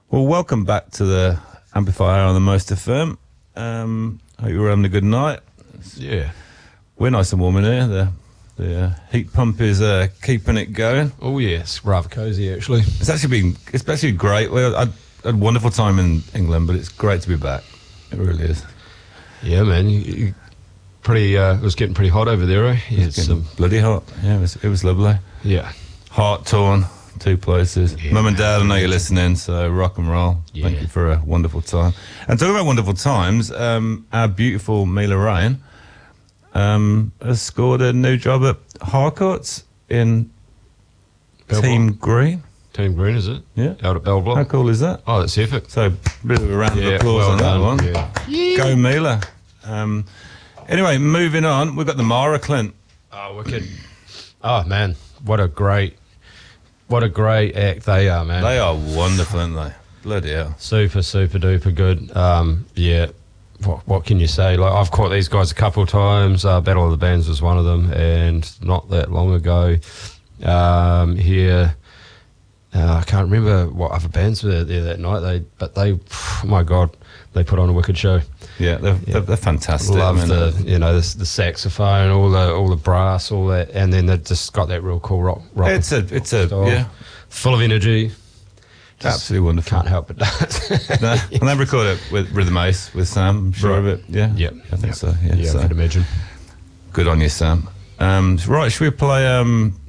Well, welcome back to the Amplifier on the Most FM. Hope you were having a good night. Yeah. We're nice and warm in here. The heat pump is keeping it going. Oh, yes. Rather cosy, actually. It's actually great. I had a wonderful time in England, but it's great to be back. It really is. Yeah, man. It was getting pretty hot over there, eh? Yeah, it's bloody hot. Yeah, it was lovely. Yeah. Heart torn. 2 places. Yeah, Mum and Dad, I know you're listening, so rock and roll. Yeah. Thank you for a wonderful time. And talking about wonderful times, our beautiful Mila Ryan has scored a new job at Harcourts in Team Green. Team Green, is it? Yeah. Out at Bell Block. How cool is that? Oh, that's epic. So, a bit of a round of applause well on done. that one. Yeah. Go Mila. Anyway, moving on, we've got the Mara, Clint. Oh, wicked. Oh, man. What a great act they are, man. They are wonderful, aren't they? Bloody hell. Super, super duper good. Yeah. What can you say? Like, I've caught these guys a couple of times. Battle of the Bands was one of them, and not that long ago, here. I can't remember what other bands were there that night. Oh my God, they put on a wicked show. Yeah, they're fantastic. Love the saxophone, all the brass, all that, and then they've just got that real cool rock. It's a full of energy. Absolutely wonderful. Can't help but dance. No, and they record it with Rhythm Ace with Sam, I'm sure of it. Yeah? Yep. I think so. Yeah, I could imagine. Good on you, Sam. Right, should we play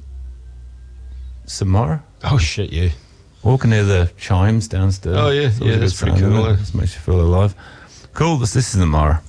Samara? Oh, shit, yeah. All can hear the chimes downstairs. Oh, yeah. It's always Yeah, a good that's pretty sound, cool. isn't it? Just makes you feel alive. Cool, this is Samara.